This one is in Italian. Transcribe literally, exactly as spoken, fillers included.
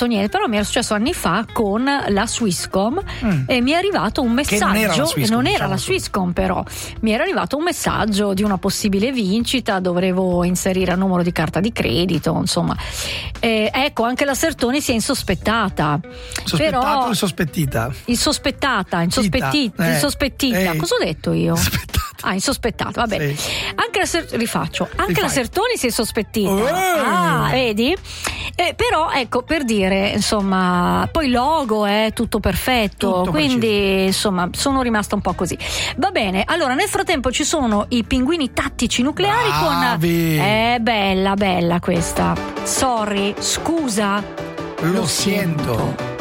arrivato niente, però mi era successo anni fa con la Swisscom mm. e mi è arrivato un messaggio, che non era la Swisscom, non era diciamo la Swisscom però, mi era arrivato un messaggio di una possibile vincita, dovevo inserire il numero di carta di credito, insomma. Eh, ecco, anche la Sertoni si è insospettata. Sospettato però, o insospettita? Insospettata, insospettita, Eh, insospettita. eh. Cosa ho detto io? Insospettata. Ah, insospettato, va bene. Sì. Anche la Ser- rifaccio, anche Rifai. la Sertoni si è sospettita. Oh! Ah, vedi? Eh, però ecco, per dire, insomma, poi logo è tutto perfetto, Tutto quindi preciso. insomma sono rimasta un po' così. Va bene, allora nel frattempo ci sono i pinguini tattici nucleari. Bravi. Con è bella bella questa. Sorry, scusa. Lo sento.